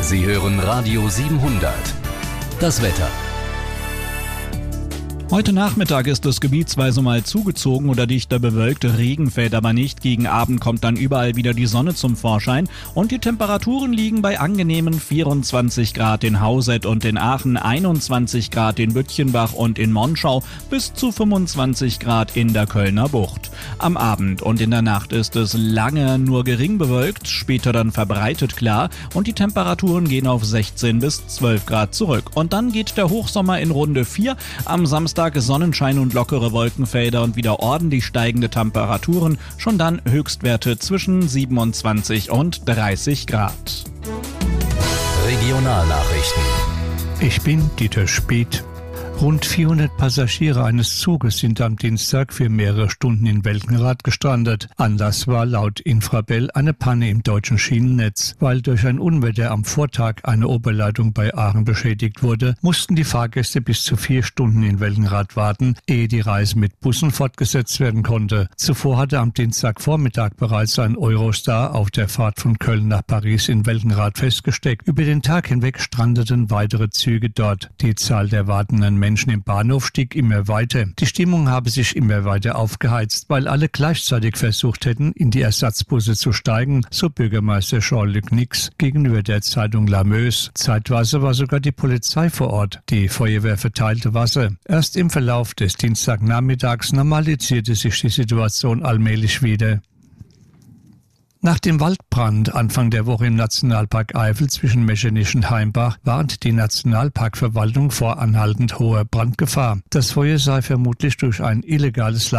Sie hören Radio 700. Das Wetter. Heute Nachmittag ist es gebietsweise mal zugezogen oder dichter bewölkt, Regen fällt aber nicht. Gegen Abend kommt dann überall wieder die Sonne zum Vorschein und die Temperaturen liegen bei angenehmen 24 Grad in Hauset und in Aachen, 21 Grad in Bütchenbach und in Monschau, bis zu 25 Grad in der Kölner Bucht. Am Abend und in der Nacht ist es lange nur gering bewölkt, später dann verbreitet klar und die Temperaturen gehen auf 16 bis 12 Grad zurück. Und dann geht der Hochsommer in Runde 4. Am Samstag Sonnenschein und lockere Wolkenfelder und wieder ordentlich steigende Temperaturen, schon dann Höchstwerte zwischen 27 und 30 Grad. Regionalnachrichten. Ich bin Dieter Speth. Rund 400 Passagiere eines Zuges sind am Dienstag für mehrere Stunden in Welkenrath gestrandet. Anlass war laut Infrabel eine Panne im deutschen Schienennetz. Weil durch ein Unwetter am Vortag eine Oberleitung bei Aachen beschädigt wurde, mussten die Fahrgäste bis zu 4 Stunden in Welkenrath warten, ehe die Reise mit Bussen fortgesetzt werden konnte. Zuvor hatte am Dienstagvormittag bereits ein Eurostar auf der Fahrt von Köln nach Paris in Welkenrath festgesteckt. Über den Tag hinweg strandeten weitere Züge dort. Die Zahl der wartenden Menschen im Bahnhof stieg immer weiter. Die Stimmung habe sich immer weiter aufgeheizt, weil alle gleichzeitig versucht hätten, in die Ersatzbusse zu steigen, so Bürgermeister Jean-Luc Nix gegenüber der Zeitung La Meuse. Zeitweise war sogar die Polizei vor Ort. Die Feuerwehr verteilte Wasser. Erst im Verlauf des Dienstagnachmittags normalisierte sich die Situation allmählich wieder. Nach dem Waldbrand Anfang der Woche im Nationalpark Eifel zwischen Mechernich und Heimbach warnt die Nationalparkverwaltung vor anhaltend hoher Brandgefahr. Das Feuer sei vermutlich durch ein illegales